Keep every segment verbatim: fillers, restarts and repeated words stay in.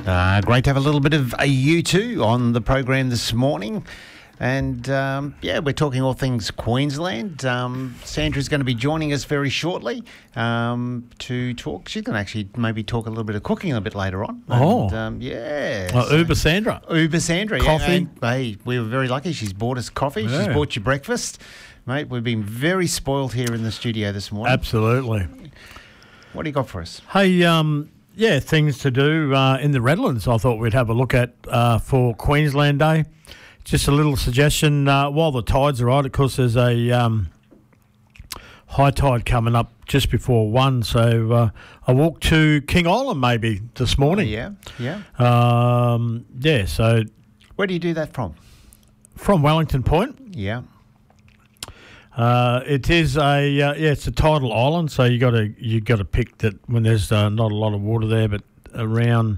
Uh, great to have a little bit of a U two on the program this morning. And, um, yeah, we're talking all things Queensland. Um, Sandra's going to be joining us very shortly um, to talk. She's going to actually maybe talk a little bit of cooking a bit later on. Oh. And, um, yeah. Oh, so, Uber Sandra. Uber Sandra. Coffee. Yeah, and, hey, we were very lucky. She's bought us coffee. Yeah. She's bought you breakfast. Mate, we've been very spoiled here in the studio this morning. Absolutely. What do you got for us? Hey, um, yeah, things to do uh, in the Redlands I thought we'd have a look at uh, for Queensland Day. Just a little suggestion, uh, while the tides are right, of course, there's a um, high tide coming up just before one, so uh, I walked to King Island maybe this morning. Oh, yeah, yeah. Um, yeah, so... Where do you do that from? From Wellington Point. Yeah. Uh, it is a uh, yeah, it's a tidal island, so you got to you got to pick that when there's uh, not a lot of water there, but around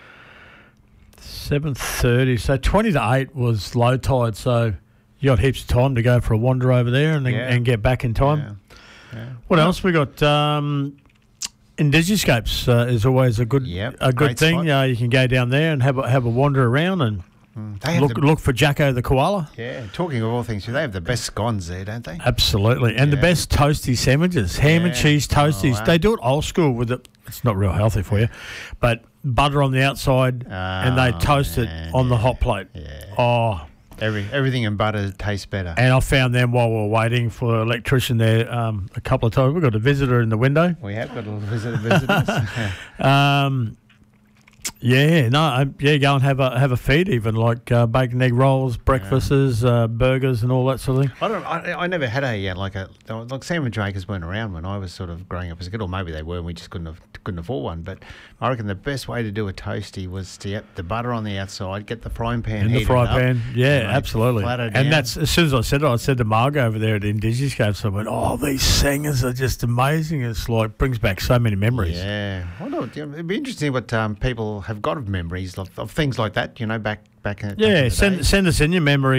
seven thirty, so twenty to eight was low tide, so you got heaps of time to go for a wander over there and Yeah. and get back in time. Yeah. Yeah. What else we got? Um, Indigiscapes uh, is always a good Yep, a good great thing. spot. Uh, you can go down there and have a, have a wander around and Mm, they have look the, look for Jacko the koala. Yeah, talking of all things, they have the best scones there, don't they? Absolutely, and Yeah. the best toasty sandwiches, ham and Yeah. cheese toasties. Oh, wow. They do it old school with it. It's not real healthy for you, but butter on the outside, and they Oh, toast man, it on the yeah. hot plate. Yeah. Oh, Every everything in butter tastes better. and I found them while we were waiting for the electrician there um, a couple of times. We've got a visitor in the window. We have got a little visit visitors. Um, yeah, no, uh, yeah, go and have a have a feed, even like uh, bacon egg rolls, breakfasts, uh, burgers, and all that sort of thing. I don't. I, I never had a uh, like a like sandwich makers weren't around when I was sort of growing up as a kid, or maybe they were and we just couldn't have, couldn't afford one. But I reckon the best way to do a toasty was to get the butter on the outside, get the frying pan In the heated fry up, pan, yeah, and, like, absolutely. flat it And down. that's as soon as I said it, I said to Margot over there at Indigiscapes, I went, "Oh, these singers are just amazing." It's like brings back so many memories. Yeah, I know. It'd be interesting what um, people have got of memories of, of things like that. You know, back back. in- back in Yeah, the send day. send us in your memories.